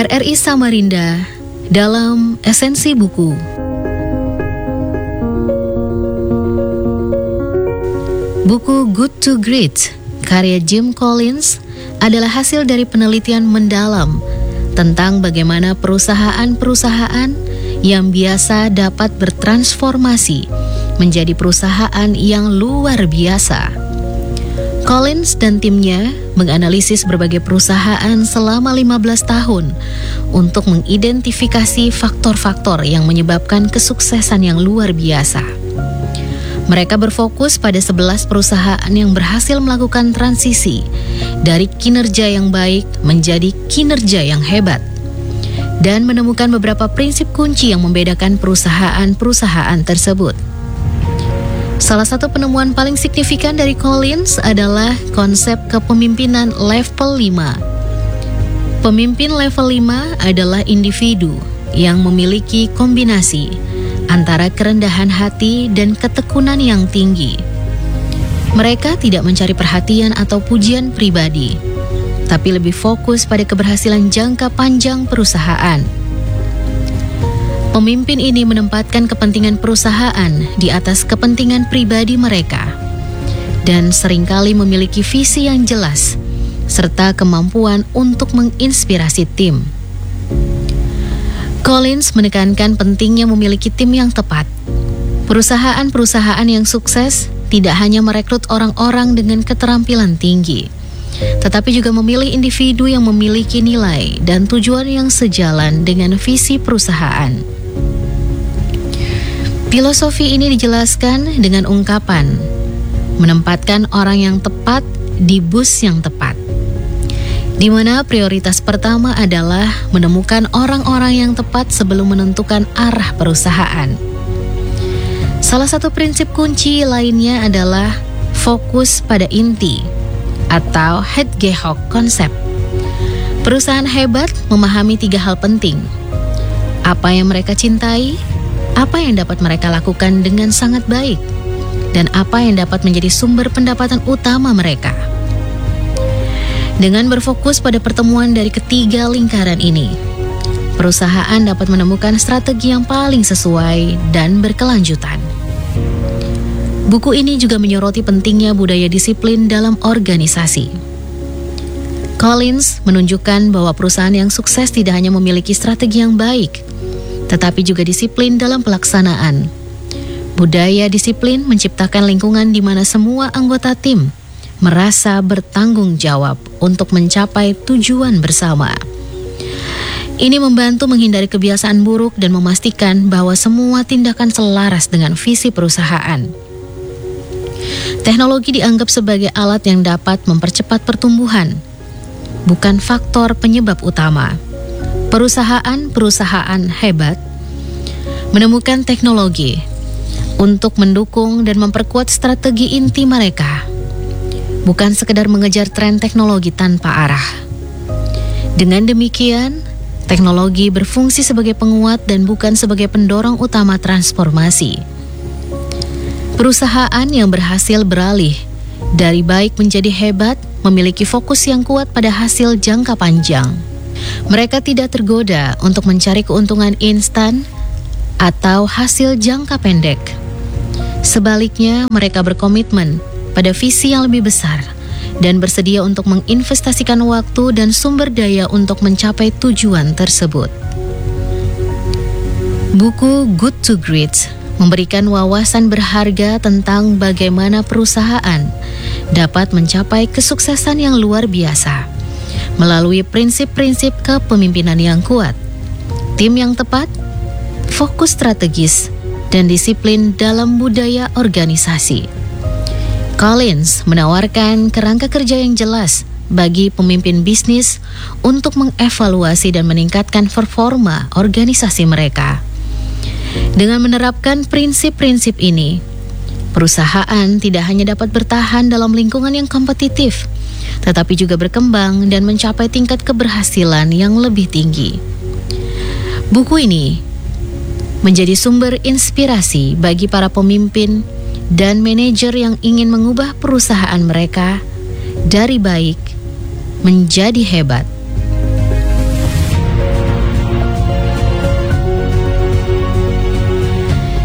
RRI Samarinda dalam esensi buku. Buku Good to Great karya Jim Collins adalah hasil dari penelitian mendalam tentang bagaimana perusahaan-perusahaan yang biasa dapat bertransformasi menjadi perusahaan yang luar biasa. Collins dan timnya menganalisis berbagai perusahaan selama 15 tahun untuk mengidentifikasi faktor-faktor yang menyebabkan kesuksesan yang luar biasa. Mereka berfokus pada 11 perusahaan yang berhasil melakukan transisi dari kinerja yang baik menjadi kinerja yang hebat dan menemukan beberapa prinsip kunci yang membedakan perusahaan-perusahaan tersebut. Salah satu penemuan paling signifikan dari Collins adalah konsep kepemimpinan level 5. Pemimpin level 5 adalah individu yang memiliki kombinasi antara kerendahan hati dan ketekunan yang tinggi. Mereka tidak mencari perhatian atau pujian pribadi, tapi lebih fokus pada keberhasilan jangka panjang perusahaan. Pemimpin ini menempatkan kepentingan perusahaan di atas kepentingan pribadi mereka dan seringkali memiliki visi yang jelas serta kemampuan untuk menginspirasi tim. Collins menekankan pentingnya memiliki tim yang tepat. Perusahaan-perusahaan yang sukses tidak hanya merekrut orang-orang dengan keterampilan tinggi, tetapi juga memilih individu yang memiliki nilai dan tujuan yang sejalan dengan visi perusahaan. Filosofi ini dijelaskan dengan ungkapan, menempatkan orang yang tepat di bus yang tepat, di mana prioritas pertama adalah menemukan orang-orang yang tepat sebelum menentukan arah perusahaan. Salah satu prinsip kunci lainnya adalah fokus pada inti atau Hedgehog konsep. Perusahaan hebat memahami 3 hal penting: apa yang mereka cintai, apa yang dapat mereka lakukan dengan sangat baik, dan apa yang dapat menjadi sumber pendapatan utama mereka. Dengan berfokus pada pertemuan dari ketiga lingkaran ini, perusahaan dapat menemukan strategi yang paling sesuai dan berkelanjutan. Buku ini juga menyoroti pentingnya budaya disiplin dalam organisasi. Collins menunjukkan bahwa perusahaan yang sukses tidak hanya memiliki strategi yang baik, tetapi juga disiplin dalam pelaksanaan. Budaya disiplin menciptakan lingkungan di mana semua anggota tim merasa bertanggung jawab untuk mencapai tujuan bersama. Ini membantu menghindari kebiasaan buruk dan memastikan bahwa semua tindakan selaras dengan visi perusahaan. Teknologi dianggap sebagai alat yang dapat mempercepat pertumbuhan, bukan faktor penyebab utama. Perusahaan-perusahaan hebat menemukan teknologi untuk mendukung dan memperkuat strategi inti mereka, bukan sekedar mengejar tren teknologi tanpa arah. Dengan demikian, teknologi berfungsi sebagai penguat dan bukan sebagai pendorong utama transformasi. Perusahaan yang berhasil beralih dari baik menjadi hebat memiliki fokus yang kuat pada hasil jangka panjang. Mereka tidak tergoda untuk mencari keuntungan instan atau hasil jangka pendek. Sebaliknya, mereka berkomitmen pada visi yang lebih besar dan bersedia untuk menginvestasikan waktu dan sumber daya untuk mencapai tujuan tersebut. Buku Good to Great memberikan wawasan berharga tentang bagaimana perusahaan dapat mencapai kesuksesan yang luar biasa melalui prinsip-prinsip kepemimpinan yang kuat, tim yang tepat, fokus strategis, dan disiplin dalam budaya organisasi. Collins menawarkan kerangka kerja yang jelas bagi pemimpin bisnis untuk mengevaluasi dan meningkatkan performa organisasi mereka. Dengan menerapkan prinsip-prinsip ini, perusahaan tidak hanya dapat bertahan dalam lingkungan yang kompetitif, tetapi juga berkembang dan mencapai tingkat keberhasilan yang lebih tinggi. Buku ini menjadi sumber inspirasi bagi para pemimpin dan manajer yang ingin mengubah perusahaan mereka dari baik menjadi hebat.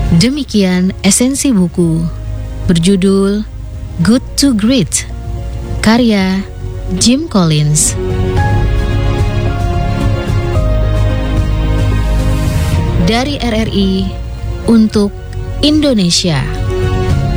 Demikian esensi buku berjudul Good to Great, karya Jim Collins. Dari RRI untuk Indonesia.